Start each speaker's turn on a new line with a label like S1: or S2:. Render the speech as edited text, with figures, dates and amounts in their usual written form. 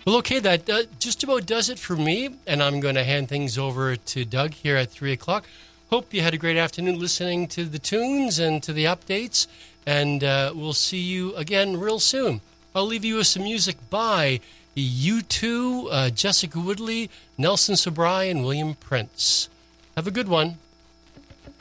S1: Well, okay, that just about does it for me, and I'm going to hand things over to Doug here at 3 o'clock. Hope you had a great afternoon listening to the tunes and to the updates, and we'll see you again real soon. I'll leave you with some music by U2, Jessica Woodley, Nelson Sobrai, and William Prince. Have a good one.